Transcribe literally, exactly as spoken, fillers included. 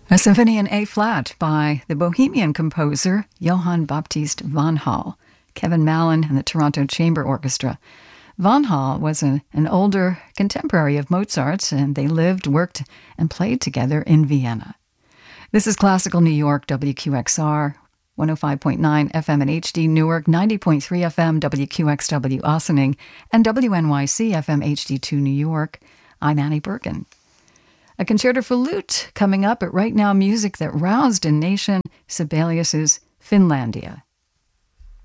A symphony in A flat by the Bohemian composer Johann Baptist van Hal, Kevin Mallon and the Toronto Chamber Orchestra. Van Hal was a, an older contemporary of Mozart's, and they lived, worked, and played together in Vienna. This is Classical New York, W Q X R, one oh five point nine F M in H D Newark, ninety point three F M, W Q X W Ossining, and W N Y C F M H D two New York. I'm Annie Bergen. A concerto for lute coming up at Right Now Music that roused a nation, Sibelius's Finlandia.